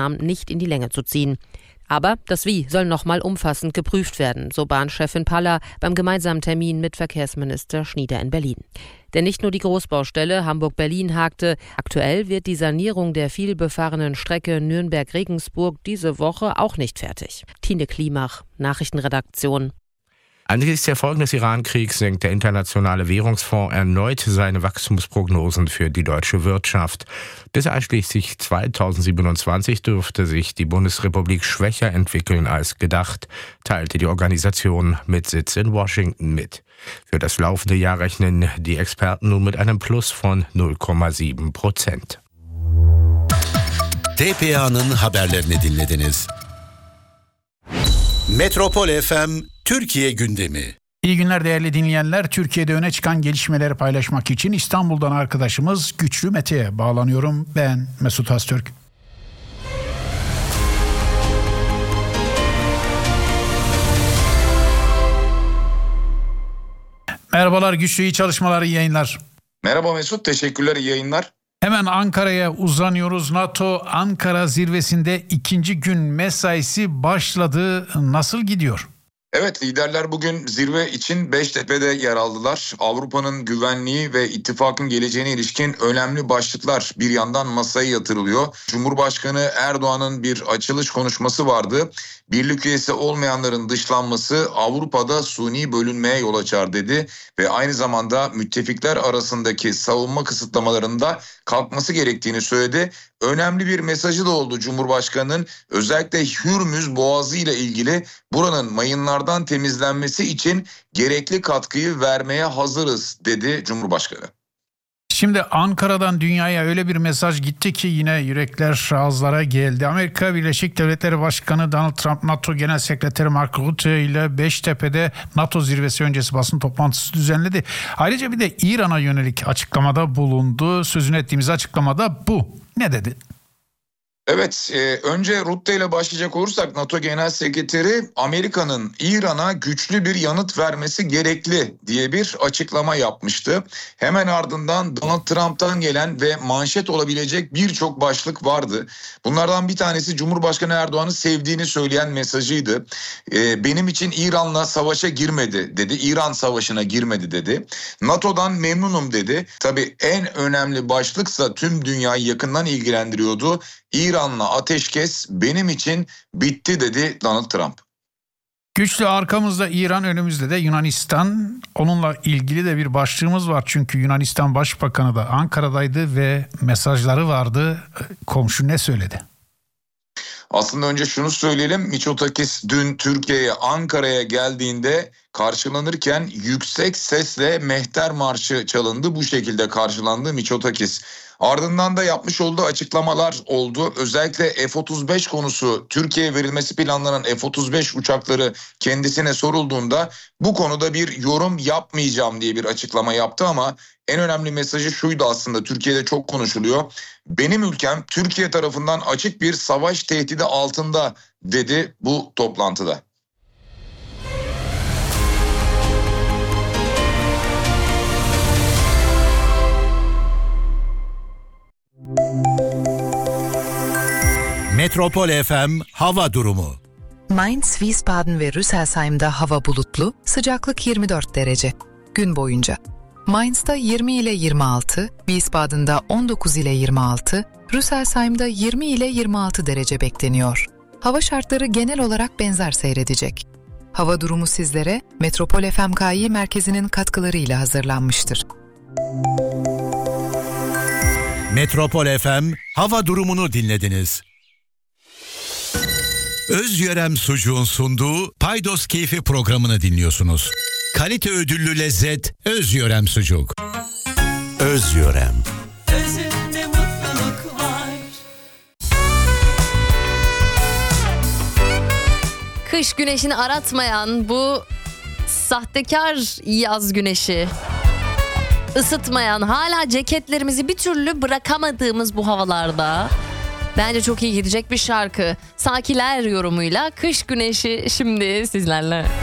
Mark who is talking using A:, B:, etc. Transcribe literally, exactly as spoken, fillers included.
A: nicht in die Länge zu ziehen. Aber das Wie soll nochmal umfassend geprüft werden, so Bahnchefin Palla beim gemeinsamen Termin mit Verkehrsminister Schnieder in Berlin. Denn nicht nur die Großbaustelle Hamburg-Berlin hakte, aktuell wird die Sanierung der vielbefahrenen Strecke Nürnberg-Regensburg diese Woche auch nicht fertig. Tine Klimach, Nachrichtenredaktion.
B: Angesichts der Folgen des Iran-Kriegs senkt der Internationale Währungsfonds erneut seine Wachstumsprognosen für die deutsche Wirtschaft. Bis einschließlich zweitausendsiebenundzwanzig dürfte sich die Bundesrepublik schwächer entwickeln als gedacht, teilte die Organisation mit Sitz in Washington mit. Für das laufende Jahr rechnen die Experten nun mit einem Plus von null Komma sieben Prozent.
C: T P A'nın haberlerini dinlediniz. Metropol F M Türkiye gündemi.
D: İyi günler değerli dinleyenler. Türkiye'de öne çıkan gelişmeleri paylaşmak için İstanbul'dan arkadaşımız Güçlü Mete'ye bağlanıyorum. Ben Mesut Öztürk. Merhabalar Güçlü, iyi çalışmalar, iyi yayınlar.
E: Merhaba Mesut, teşekkürler, iyi yayınlar.
D: Hemen Ankara'ya uzanıyoruz. NATO Ankara zirvesinde ikinci gün mesaisi başladı. Nasıl gidiyor?
E: Evet, liderler bugün zirve için Beştepe'de yer aldılar. Avrupa'nın güvenliği ve ittifakın geleceğine ilişkin önemli başlıklar bir yandan masaya yatırılıyor. Cumhurbaşkanı Erdoğan'ın bir açılış konuşması vardı. Birlik üyesi olmayanların dışlanması Avrupa'da suni bölünmeye yol açar dedi ve aynı zamanda müttefikler arasındaki savunma kısıtlamalarında kalkması gerektiğini söyledi. Önemli bir mesajı da oldu Cumhurbaşkanı'nın, özellikle Hürmüz Boğazı ile ilgili buranın mayınlardan temizlenmesi için gerekli katkıyı vermeye hazırız dedi Cumhurbaşkanı.
D: Şimdi Ankara'dan dünyaya öyle bir mesaj gitti ki yine yürekler ağızlara geldi. Amerika Birleşik Devletleri Başkanı Donald Trump, NATO Genel Sekreteri Mark Rutte ile Beştepe'de NATO zirvesi öncesi basın toplantısı düzenledi. Ayrıca bir de İran'a yönelik açıklamada bulundu. Sözünü ettiğimiz açıklamada bu. Ne dedi?
E: Evet, e, önce Rutte ile başlayacak olursak NATO Genel Sekreteri Amerika'nın İran'a güçlü bir yanıt vermesi gerekli diye bir açıklama yapmıştı. Hemen ardından Donald Trump'tan gelen ve manşet olabilecek birçok başlık vardı. Bunlardan bir tanesi Cumhurbaşkanı Erdoğan'ı sevdiğini söyleyen mesajıydı. E, benim için İran'la savaşa girmedi dedi. İran savaşına girmedi dedi. NATO'dan memnunum dedi. Tabii en önemli başlıksa tüm dünyayı yakından ilgilendiriyordu. İran'la ateşkes benim için bitti dedi Donald Trump.
D: Güçlü, arkamızda İran, önümüzde de Yunanistan. Onunla ilgili de bir başlığımız var. Çünkü Yunanistan Başbakanı da Ankara'daydı ve mesajları vardı. Komşu ne söyledi?
E: Aslında önce şunu söyleyelim. Mitsotakis dün Türkiye'ye, Ankara'ya geldiğinde karşılanırken yüksek sesle Mehter Marşı çalındı. Bu şekilde karşılandı Mitsotakis. Ardından da yapmış olduğu açıklamalar oldu. Özellikle F otuz beş konusu, Türkiye'ye verilmesi planlanan F otuz beş uçakları kendisine sorulduğunda bu konuda bir yorum yapmayacağım diye bir açıklama yaptı ama en önemli mesajı şuydu aslında, Türkiye'de çok konuşuluyor. Benim ülkem Türkiye tarafından açık bir savaş tehdidi altında dedi bu toplantıda.
C: Metropol F M hava durumu.
F: Mainz, Wiesbaden ve Rüsselsheim'da hava bulutlu, sıcaklık yirmi dört derece. Gün boyunca. Mainz'da yirmi ile yirmi altı, Wiesbaden'da on dokuz ile yirmi altı, Rüsselsheim'da yirmi ile yirmi altı derece bekleniyor. Hava şartları genel olarak benzer seyredecek. Hava durumu sizlere Metropol F M K I merkezinin katkılarıyla hazırlanmıştır.
C: Metropol F M hava durumunu dinlediniz. Özyörem Sucuğun sunduğu Paydos Keyfi programını dinliyorsunuz. Kalite ödüllü lezzet Özyörem Sucuk. Özyörem.
G: Özünde mutluluk var.
H: Kış güneşini aratmayan bu sahtekar yaz güneşi, ısıtmayan, hala ceketlerimizi bir türlü bırakamadığımız bu havalarda bence çok iyi gidecek bir şarkı. Sakiler yorumuyla Kış Güneşi şimdi sizlerle.